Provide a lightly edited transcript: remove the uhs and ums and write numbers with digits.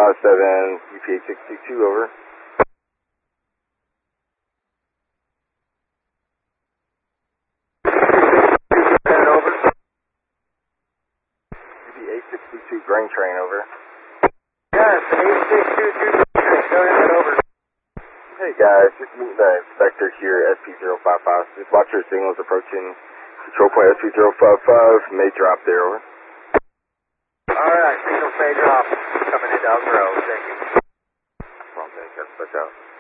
UPA 622, over. Over. UPA 622, grain train, over. Yes, 8622, go ahead, over. Hey guys, just meet the inspector here at SP055. Just watch your signals approaching control point SP055. May drop there, over. Alright, signals may drop. Coming into Elk Grove, thank you. Thank you. Out.